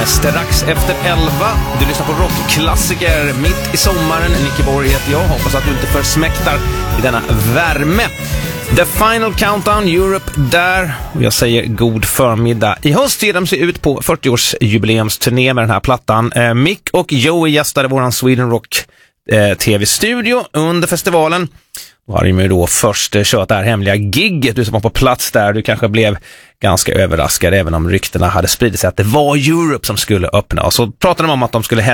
strax efter 11. Du lyssnar på rockklassiker mitt i sommaren. Nicke Borg heter jag. Hoppas att du inte försmäktar i denna värme. The Final Countdown Europe där. Och jag säger god förmiddag. I höst ger de sig ut på 40-årsjubileumsturné med den här plattan. Mick och Joey gästade våran Sweden Rock tv-studio under festivalen. Då har de ju då först kört det här hemliga gigget. Du som var på plats där, du kanske blev ganska överraskad även om ryktena hade spridit sig att det var Europe som skulle öppna. Och så pratade de om att de skulle